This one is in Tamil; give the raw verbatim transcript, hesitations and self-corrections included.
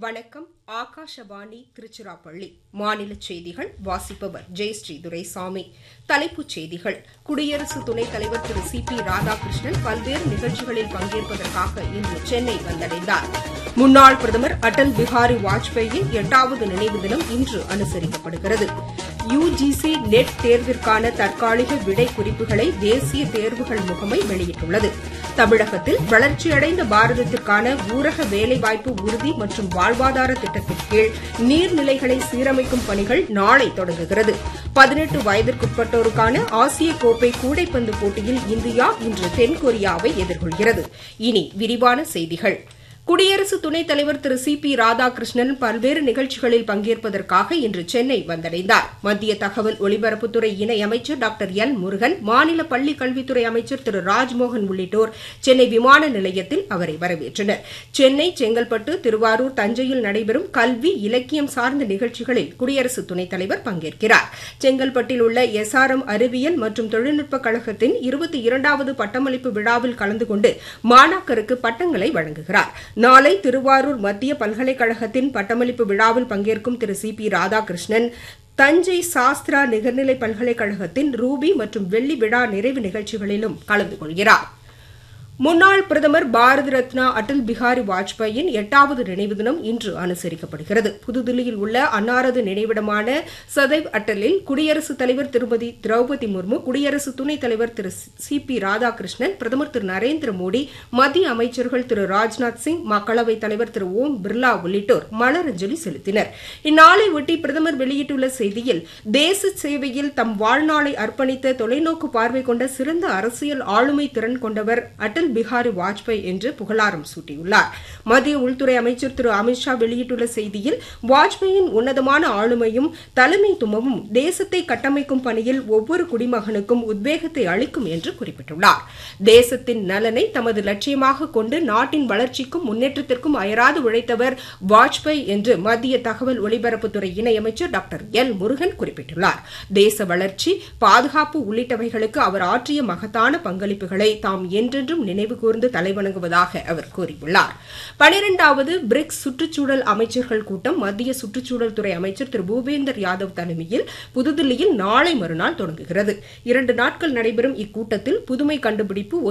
வணக்கம். ஆகாஷவாணி திருச்சிராப்பள்ளி. மாநில செய்திகள் வாசிப்பவர் ஜெயஸ்ரீ துரைசாமி. தலைப்புச் செய்திகள். குடியரசு துணைத் தலைவர் திரு சி பி ராதாகிருஷ்ணன் பல்வேறு நிகழ்ச்சிகளில் பங்கேற்பதற்காக இன்று சென்னை வந்தடைந்தார். முன்னாள் பிரதமர் அடல் பிஹாரி வாஜ்பேயின் எட்டாவது நினைவு தினம் இன்று அனுசரிக்கப்படுகிறது. யு ஜி சி நெட் தேர்விற்கான தற்காலிக விடை குறிப்புகளை தேசிய தேர்வுகள் முகமை வெளியிட்டுள்ளது. தமிழகத்தில் வளர்ச்சியடைந்த பாரதத்திற்கான ஊரக வேலைவாய்ப்பு உறுதி மற்றும் வாழ்வாதார திட்டத்தின் கீழ் நீர்நிலைகளை சீரமைக்கும் பணிகள் நாளை தொடங்குகிறது. பதினெட்டு வயதிற்குட்பட்டோருக்கான ஆசிய கோப்பை கூடைப்பந்து போட்டியில் இந்தியா இன்று தென்கொரியாவை எதிர்கொள்கிறது. இனி விரிவான செய்திகள். குடியரசு துணைத் தலைவர் திரு சி பி ராதாகிருஷ்ணன் பல்வேறு நிகழ்ச்சிகளில் பங்கேற்பதற்காக இன்று சென்னை வந்தடைந்தார். மத்திய தகவல் ஒலிபரப்புத்துறை இணையமைச்சர் டாக்டர் எல் முருகன், மாநில பள்ளிக் கல்வித்துறை அமைச்சர் திரு ராஜ்மோகன் உள்ளிட்டோர் சென்னை விமான நிலையத்தில் அவரை வரவேற்றனர். சென்னை, செங்கல்பட்டு, திருவாரூர், தஞ்சையில் நடைபெறும் கல்வி, இலக்கியம் சார்ந்த நிகழ்ச்சிகளில் குடியரசு துணைத் தலைவர் பங்கேற்கிறார். செங்கல்பட்டில் உள்ள எஸ் ஆர் எம் அறிவியல் மற்றும் தொழில்நுட்பக் கழகத்தின் இருபத்தி இரண்டாவது பட்டமளிப்பு விழாவில் கலந்து கொண்டு மாணாக்கருக்கு பட்டங்களை வழங்குகிறார். நாளை திருவாரூர் மத்திய பல்கலைக்கழகத்தின் பட்டமளிப்பு விழாவில் பங்கேற்கும் திரு சி பி ராதாகிருஷ்ணன் தஞ்சை சாஸ்திரா நிகர்நிலை பல்கலைக்கழகத்தின் ரூபி மற்றும் வெள்ளி விழா நிறைவு நிகழ்ச்சிகளிலும் கலந்து கொள்கிறார். முன்னாள் பிரதமர் பாரத ரத்னா அடல் பிஹாரி வாஜ்பேயின் எட்டாவது நினைவு தினம் இன்று அனுசரிக்கப்படுகிறது. புதுதில்லியில் உள்ள அன்னாரது நினைவிடமான சதைவ் அட்டலில் குடியரசுத் தலைவர் திருமதி திரௌபதி முர்மு, குடியரசு துணைத் தலைவர் திரு சி பி ராதாகிருஷ்ணன், பிரதமர் திரு நரேந்திர மோடி, மத்திய அமைச்சர்கள் திரு ராஜ்நாத் சிங், மக்களவைத் தலைவர் திரு ஓம் பிர்லா உள்ளிட்டோர் மலரஞ்சலி செலுத்தினர். இந்நாளையொட்டி பிரதமர் வெளியிட்டுள்ள செய்தியில், தேச சேவையில் தம் வாழ்நாளை அர்ப்பணித்த தொலைநோக்கு பார்வை கொண்ட சிறந்த அரசியல் ஆளுமை திறன் கொண்டவர் அடல் பிஹாரி வாஜ்பேயி என்று புகழாரம் சூட்டியுள்ளார். மத்திய உள்துறை அமைச்சர் திரு அமித்ஷா வெளியிட்டுள்ள செய்தியில், வாஜ்பேயின் உன்னதமான ஆளுமையும் தலைமைத்துவமும் தேசத்தை கட்டமைக்கும் பணியில் ஒவ்வொரு குடிமகனுக்கும் உத்வேகத்தை அளிக்கும் என்று குறிப்பிட்டுள்ளார். தேசத்தின் நலனை தமது லட்சியமாக கொண்டு நாட்டின் வளர்ச்சிக்கும் முன்னேற்றத்திற்கும் அயராது உழைத்தவர் வாஜ்பேயி என்று மத்திய தகவல் ஒலிபரப்புத்துறை இணையமைச்சர் டாக்டர் எல் முருகன் குறிப்பிட்டுள்ளார். தேச வளர்ச்சி, பாதுகாப்பு உள்ளிட்டவைகளுக்கு அவர் ஆற்றிய மகத்தான பங்களிப்புகளை தாம் என்றென்றும் நினைவு கூர்ந்து தலைவணங்குவதாக அவர் கூறியுள்ளார். பனிரெண்டாவது பிரிக்ஸ் சுற்றுச்சூழல் அமைச்சர்கள் கூட்டம் மத்திய சுற்றுச்சூழல் துறை அமைச்சர் திரு பூபேந்தர் யாதவ் தலைமையில் புதுதில்லியில் நாளை மறுநாள் தொடங்குகிறது. இரண்டு நாட்கள் நடைபெறும் இக்கூட்டத்தில் புதுமை கண்டுபிடிப்பு,